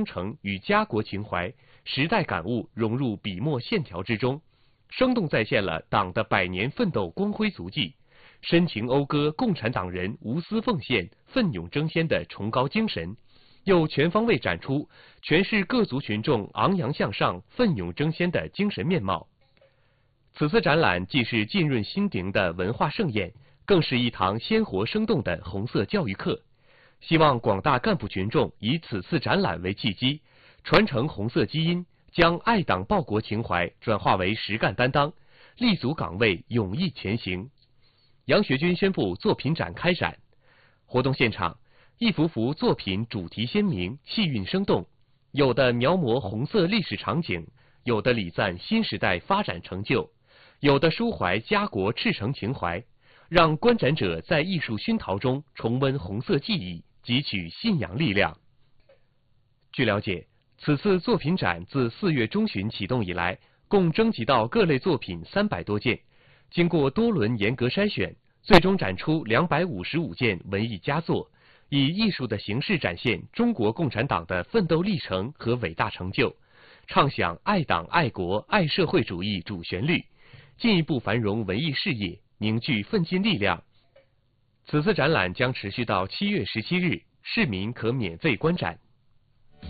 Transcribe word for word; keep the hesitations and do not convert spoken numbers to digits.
诚与家国情怀、时代感悟融入笔墨线条之中，生动再现了党的百年奋斗光辉足迹，深情讴歌共产党人无私奉献、奋勇争先的崇高精神，又全方位展出诠释各族群众昂扬向上、奋勇争先的精神面貌。此次展览既是浸润心灵的文化盛宴，更是一堂鲜活生动的红色教育课。希望广大干部群众以此次展览为契机，传承红色基因，将爱党报国情怀转化为实干担当，立足岗位，勇毅前行。杨学军宣布作品展开展。活动现场，一幅幅作品主题鲜明、气韵生动，有的描摹红色历史场景，有的礼赞新时代发展成就，有的抒怀家国赤诚情怀，让观展者在艺术熏陶中重温红色记忆，汲取信仰力量。据了解，此次作品展自四月中旬启动以来，共征集到各类作品三百多件，经过多轮严格筛选，最终展出两百五十五件文艺佳作，以艺术的形式展现中国共产党的奋斗历程和伟大成就，唱响爱党爱国爱社会主义主旋律，进一步繁荣文艺事业，凝聚奋进力量。此次展览将持续到七月十七日，市民可免费观展。